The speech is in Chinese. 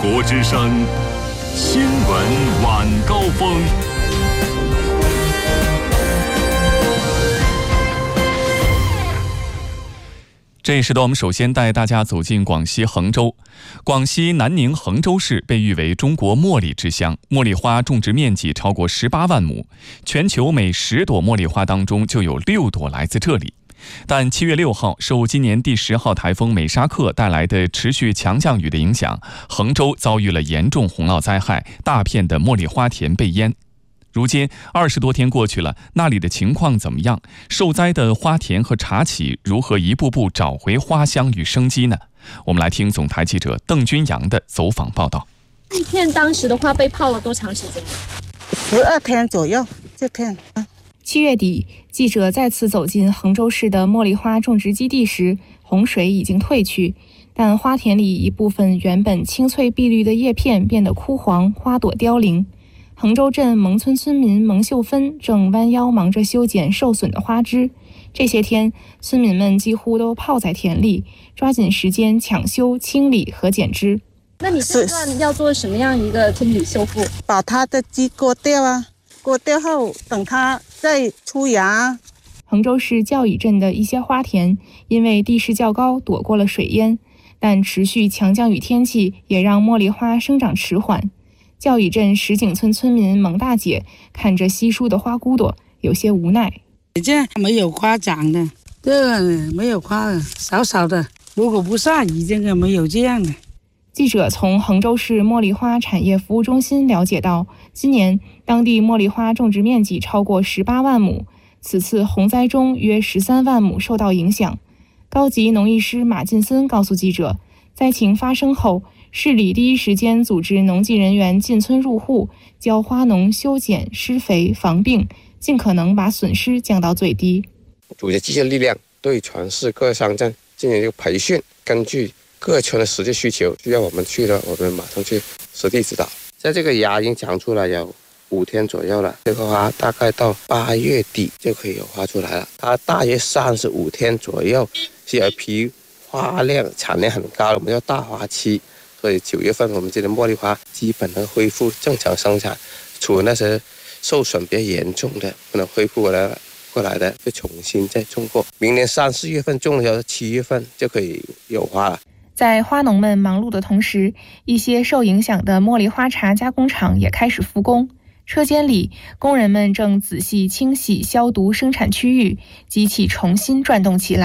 国之声新闻晚高峰。这一时段，我们首先带大家走进广西衡州。广西南宁衡州市被誉为中国茉莉之乡，茉莉花种植面积超过18万亩，全球每10朵茉莉花当中就有6朵来自这里。但7月6号，受今年第10号台风美沙克带来的持续强降雨的影响，衡州遭遇了严重洪涝灾害，大片的茉莉花田被淹。如今20多天过去了，那里的情况怎么样？受灾的花田和茶企如何一步步找回花香与生机呢？我们来听总台记者邓君阳的走访报道。 这片当时的话被泡了多长时间 ？12天左右。这片 7月底，记者再次走进衡州市的茉莉花种植基地时，洪水已经退去，但花田里一部分原本青翠碧绿的叶片变得枯黄，花朵凋零。衡州镇蒙村村民蒙秀芬正弯腰忙着修剪受损的花枝。这些天，村民们几乎都泡在田里，抓紧时间抢修、清理和剪枝。 那你这段要做什么样一个清理修复？ 把它的枝割掉啊，割掉后等它再出芽。 衡州市教乙镇的一些花田因为地势较高，躲过了水淹，但持续强降雨天气也让茉莉花生长迟缓。教乙镇石井村村民蒙大姐看着稀疏的花骨朵，有些无奈。 这没有花长的，这个没有花的，少少的。如果不下雨，这个没有这样的。 记者从衡州市茉莉花产业服务中心了解到，今年当地茉莉花种植面积超过18万亩，此次洪灾中约13万亩受到影响。高级农艺师马进森告诉记者，灾情发生后，市里第一时间组织农技人员进村入户，教花农修剪、施肥、防病，尽可能把损失降到最低。 组织机械力量对全市各乡镇进行一个培训，根据各村的实际需求，需要我们去的，我们马上去实地指导。在这个芽已经长出来有5天左右了，这个花大概到8月底就可以有花出来了。它大约35天左右是有一批花量产量很高的，我们叫大花期。所以9月份我们这的茉莉花基本能恢复正常生产，除了那些受损比较严重的不能恢复过来的，就重新再种过。明年3、4月份种的时候，7月份就可以有花了。 在花农们忙碌的同时，一些受影响的茉莉花茶加工厂也开始复工。车间里，工人们正仔细清洗、消毒生产区域，机器重新转动起来。